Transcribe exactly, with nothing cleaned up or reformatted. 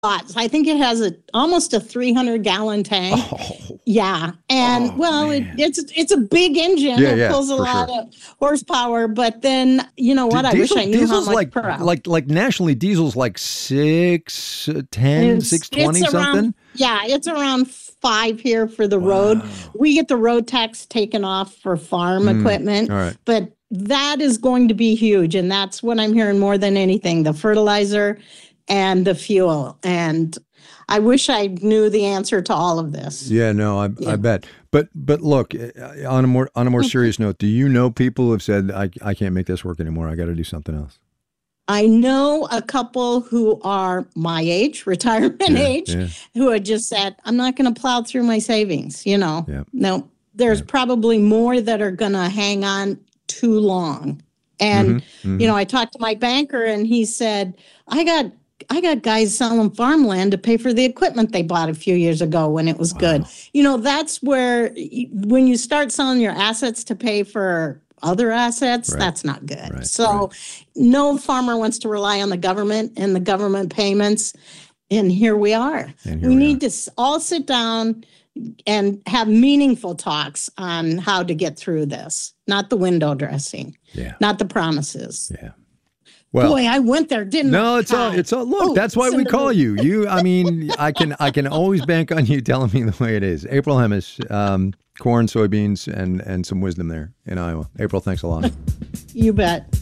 I think it has a almost a three hundred gallon tank. Oh. Yeah. And oh, well, it, it's it's a big engine. Yeah, it yeah, pulls a lot sure. of horsepower. But then, you know what? D- I diesel, wish I knew diesel's how much like, per hour. Like, like nationally, diesel's like six ten, It's, six twenty it's around, something. Yeah, it's around five here for the wow. road. We get the road tax taken off for farm mm, equipment. All right. But that is going to be huge. And that's what I'm hearing more than anything, the fertilizer and the fuel. And I wish I knew the answer to all of this. Yeah, no, I, yeah. I bet. But but look, on a more on a more serious note, do you know people who have said, I, I can't make this work anymore. I got to do something else? I know a couple who are my age, retirement yeah, age, yeah. who had just said, I'm not going to plow through my savings. You know, yeah. no, there's yeah. probably more that are going to hang on too long. And, mm-hmm, mm-hmm. you know, I talked to my banker and he said, I got I got guys selling farmland to pay for the equipment they bought a few years ago when it was wow. good. You know, that's where you, when you start selling your assets to pay for other assets, right. that's not good. Right. So right. no farmer wants to rely on the government and the government payments. And here we are. Here we, we need are. to all sit down and have meaningful talks on how to get through this, not the window dressing, yeah. not the promises. Yeah. Well, boy, I went there, didn't no, I? it's all, it's all, look, oh, that's why we call you. You, I mean, I can, I can always bank on you telling me the way it is. April Hemis, um, corn, soybeans, and, and some wisdom there in Iowa. April, thanks a lot. You bet.